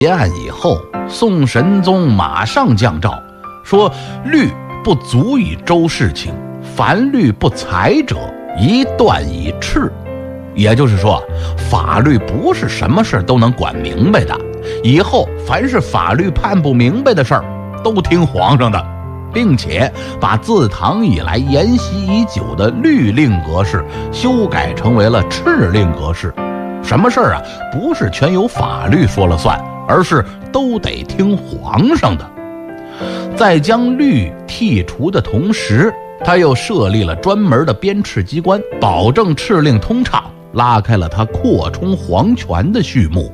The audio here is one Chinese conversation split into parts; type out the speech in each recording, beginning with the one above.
结案以后，宋神宗马上降诏说：律不足以周事情，凡律不裁者，一断以斥。也就是说，法律不是什么事都能管明白的，以后凡是法律判不明白的事儿，都听皇上的，并且把自唐以来沿袭已久的律令格式修改成为了敕令格式。什么事儿啊，不是全由法律说了算，而是都得听皇上的。在将律剔除的同时，他又设立了专门的鞭笞机关，保证敕令通畅，拉开了他扩充皇权的序幕。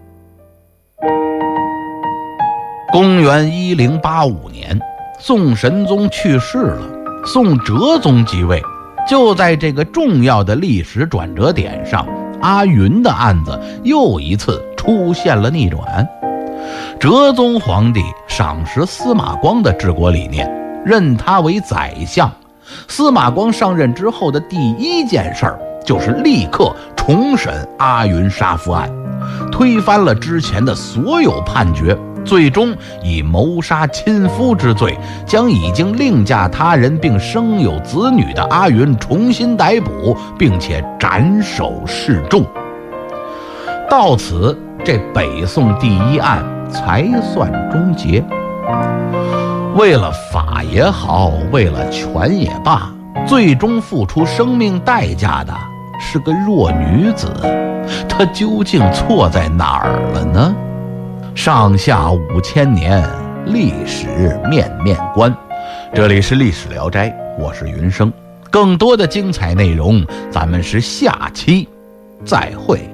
公元1085年，宋神宗去世了，宋哲宗即位。就在这个重要的历史转折点上，阿云的案子又一次出现了逆转。哲宗皇帝赏识司马光的治国理念，任他为宰相。司马光上任之后的第一件事儿，就是立刻重审阿云杀夫案，推翻了之前的所有判决，最终以谋杀亲夫之罪，将已经另嫁他人并生有子女的阿云重新逮捕，并且斩首示众。到此，这北宋第一案才算终结。为了法也好，为了权也罢，最终付出生命代价的是个弱女子，她究竟错在哪儿了呢？上下5000年，历史面面观。这里是历史聊斋，我是云生。更多的精彩内容，咱们是下期再会。